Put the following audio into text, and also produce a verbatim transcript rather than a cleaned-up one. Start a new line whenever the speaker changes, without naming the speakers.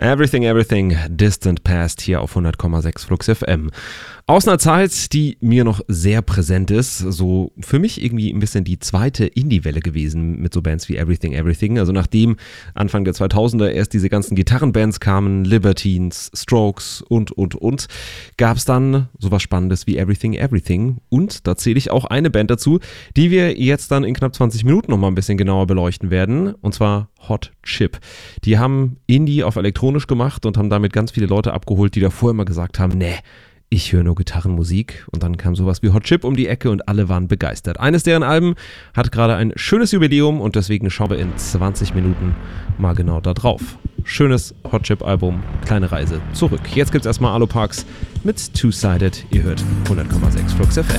Everything, Everything, Distant Past hier auf hundert Komma sechs Flux F M. Aus einer Zeit, die mir noch sehr präsent ist, so für mich irgendwie ein bisschen die zweite Indie-Welle gewesen mit so Bands wie Everything, Everything. Also nachdem Anfang der zweitausender erst diese ganzen Gitarrenbands kamen, Libertines, Strokes und, und, und, gab es dann sowas Spannendes wie Everything, Everything. Und da zähle ich auch eine Band dazu, die wir jetzt dann in knapp zwanzig Minuten nochmal ein bisschen genauer beleuchten werden, und zwar Hot Chip. Die haben Indie auf elektronisch gemacht und haben damit ganz viele Leute abgeholt, die davor immer gesagt haben, nee, ich höre nur Gitarrenmusik. Und dann kam sowas wie Hot Chip um die Ecke und alle waren begeistert. Eines deren Alben hat gerade ein schönes Jubiläum und deswegen schauen wir in zwanzig Minuten mal genau da drauf. Schönes Hot Chip Album, kleine Reise zurück. Jetzt gibt's erstmal Aloparks mit Two-Sided. Ihr hört hundert Komma sechs Flux F M.